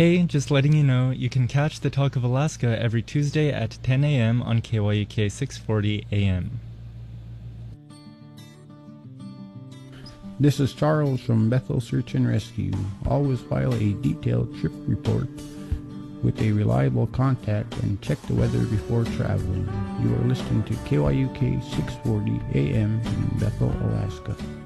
Hey, just letting you know, you can catch the Talk of Alaska every Tuesday at 10 a.m. on KYUK 640 AM. This is Charles from Bethel Search and Rescue. Always file a detailed trip report with a reliable contact and check the weather before traveling. You are listening to KYUK 640 AM in Bethel, Alaska.